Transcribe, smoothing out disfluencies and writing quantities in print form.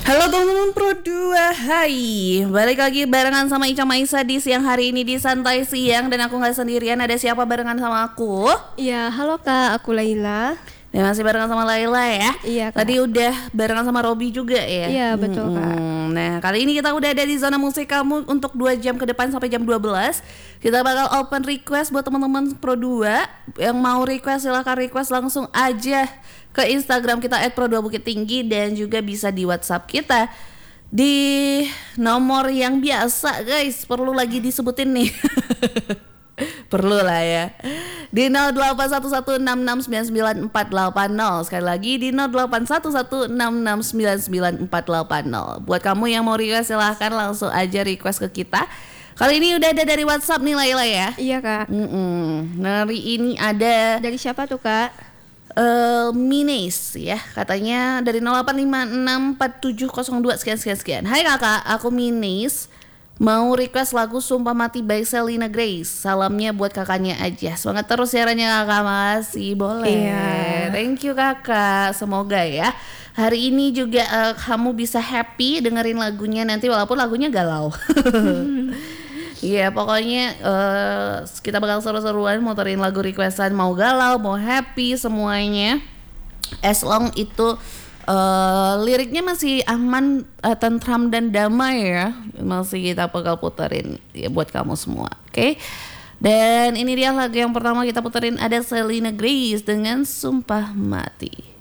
Halo teman-teman Pro 2, hai. Balik lagi barengan sama Ica Maisa di siang hari ini di Santai Siang. Dan aku gak sendirian, ada siapa barengan sama aku? Iya, halo Kak, aku Laila. Dan masih barengan sama Laila ya. Iya, Kak. Tadi udah barengan sama Robi juga ya. Iya, betul, Kak. Nah, kali ini kita udah ada di zona musik kamu untuk 2 jam ke depan sampai jam 12. Kita bakal open request buat teman-teman Pro 2. Yang mau request silahkan request langsung aja ke Instagram kita @pro2bukittinggi dan juga bisa di WhatsApp kita di nomor yang biasa guys, perlu lagi disebutin nih. Perlu lah ya. Di 0811669940. Sekali lagi di 0811669940. Buat kamu yang mau request silahkan langsung aja request ke kita. Kali ini udah ada dari WhatsApp nih Laila ya. Iya, Kak. Hari ini ada Dari siapa tuh, Kak? Mines ya, katanya dari 08564702 sekian. Hai kakak, aku Mines, mau request lagu Sumpah Mati by Selena Grace. Salamnya buat kakaknya aja. Semangat terus siarannya kakak, masih boleh. Iya. Thank you kakak, semoga ya hari ini juga kamu bisa happy dengerin lagunya nanti walaupun lagunya galau. Iya, pokoknya kita bakal seru-seruan muterin lagu requestan, mau galau, mau happy, semuanya. As long itu liriknya masih aman, tentram dan damai ya, masih kita bakal puterin ya buat kamu semua. Oke? Dan ini dia lagu yang pertama kita puterin, ada Selena Grace dengan Sumpah Mati.